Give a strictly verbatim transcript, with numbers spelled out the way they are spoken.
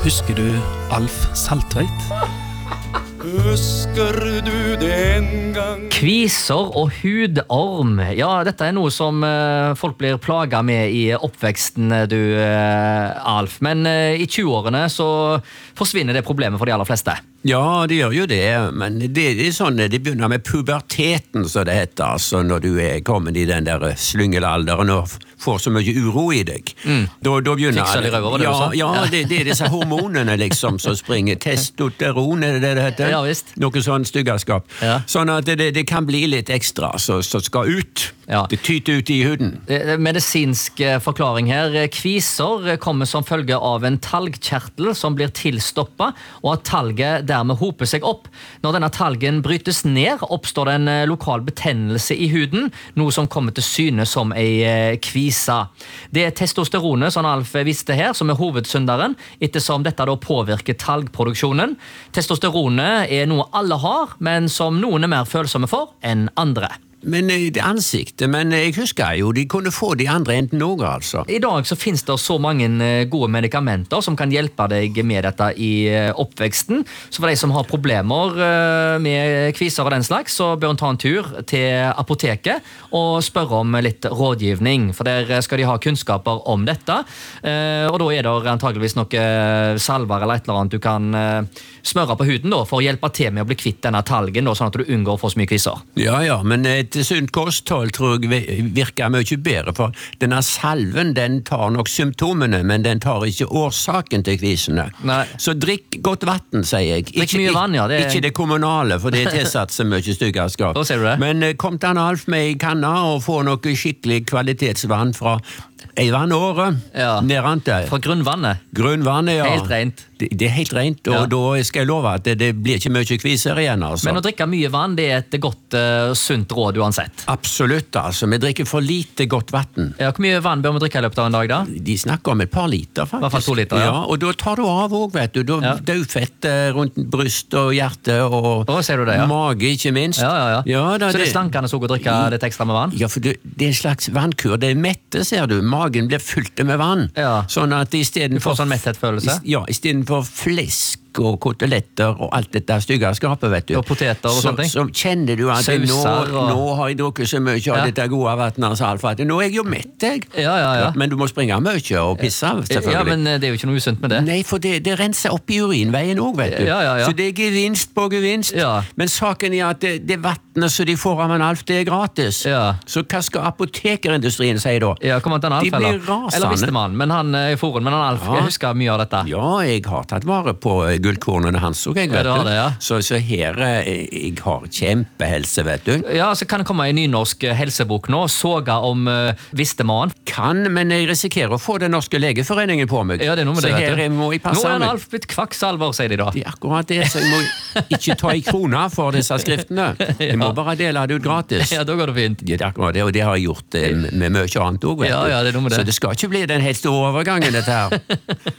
Husker du Alf Saltveit? Husker du den gang? Kviser og hudorm. Ja, dette er noe som eh, folk blir plaget med i oppveksten, du, eh, Alf. Men eh, i tjue-årene så forsvinner det problemet for de aller fleste. Ja, det gjør jo det, men det, det er sånn, det begynner med puberteten, så det heter, altså når du er kommet i den der slyngelalderen og får så mye uro i deg. Mm. Da, da begynner Fikser de røver, var det ja, du sa? ja, det, det er disse hormonene liksom som springer. Testosteron, er det det det heter? Ja, visst. Noe sånn styggelskap. Ja. Sånn at det, det kan bli litt ekstra, så, så skal ut. Ja. Det tyter ut i huden. Det er medisinsk eh, forklaring her. Kviser kommer som følge av en talgkjertel som blir tilstoppet, og at talget dermed hoper seg opp. Når denne talgen brytes ned, oppstår det en eh, lokal betennelse i huden, noe som kommer til syne som ei eh, kvise. Det er testosteronet, som Alf visste her, som er hovedsynderen, ettersom dette da påvirker talgproduksjonen. Testosteronet er noe alle har, men som noen er mer følsomme for enn andre. Men eh, det ansiktet, men jeg husker jo, de kunne få de andre enten noe, altså. I dag så finnes det så mange eh, gode medikamenter som kan hjelpe deg med dette i eh, oppveksten. Så for de som har problemer eh, med kviser og den slags, så bør en ta en tur til apoteket og spørre om litt rådgivning, for der skal de ha kunnskaper om dette. Eh, og da er det antageligvis noe salver eller et eller annet du kan eh, smøre på huden da, for å hjelpe til med å bli kvitt denne talgen, da, sånn at du unngår å få så mye kviser. Ja, ja, men et sunt kosthold tror jeg virker mye bedre, for denne salven, den tar nok symptomene, men den tar ikke årsaken til kvisene. Nei. Så drikk godt vatten, sier jeg. Drikk mye vann, ja. Det er... Ikke det kommunale, for det er tilsatt så mye styggelskap. Da ser du det. Men eh, kom til han Alf med i kanna og få noe skikkelig kvalitetsvann fra ei vannåre. Ja. Nærante. Fra grunnvannet. Grunnvannet, ja. Helt rent. Det, det er helt rent, og Ja. da skal jeg love at det, det blir ikke mye kviser igjen, altså. Men å drikke mye vann, det er et godt, uh, sunt råd uansett. Absolutt, altså. Vi drikker for lite godt vatten. Ja, hvor mye vann bør vi drikke i løpet av en dag da? De snakker om et par liter, faktisk. I hvert fall to liter, ja. Og da tar du av også, vet du. Da Ja. dødfett eh, rundt bryst og hjerte og Å, ser du det, ja. mage, ikke minst. Ja, ja, ja. da, Så det er slankende så å drikke litt ekstra med vann? Ja, for det, det er en slags vannkur. Det er mette, ser du. Magen blir fylt med vann. Ja. Sånn at i stedet Du får for... sånn metthetsfølelse? Ja, i stedet for flesk og koteletter og alt dette styggelskapet, vet du. Og poteter og så, sånne ting. Så kjenner du at nå, Sauser og- nå har jeg drukket så mye av Ja. dette gode vattnet, sa Alf, at nå er jeg jo mett, jeg. Ja, ja, ja. Men du må springe mye og pisse, selvfølgelig. Ja, men det er jo ikke noe usunt med det. Nei, for det, det renser opp i urinveien også, vet du. Ja, ja, ja. Så det er gevinst på gevinst. Ja. Men saken er at det, det vattnet som de får av en Alf, det er gratis. Ja. Så hva skal apotekerindustrien si da? Ja, kom an til en Alf, De blir eller? rasende. Eller visste man, men han er i forum, men han Alf, Ja. jeg husker mye av dette. Ja, jeg har tatt vare på gullkornene hans, og jeg Ja, vet du har det, ja. Så, så her, eh, jeg har kjempehelse, vet du. Ja, så kan det komme en nynorsk helsebok nå, soga om uh, visste man. Kan, men jeg risikerer å få den norske legeforeningen på meg. Ja, det er noe med så det, vet her du. jeg må jeg Nå passe er en meg. Alf blitt kvakksalver, sier de da. Det er akkurat det, så jeg må ikke ta i krona for disse skriftene. Jeg må bare dele det ut gratis. Ja, da går det fint. Ja, det er akkurat det, og det har jeg gjort eh, med mye annet også, vet Ja, du. ja, det er noe med det. Så det skal ikke bli den helt store overgangen, dette her.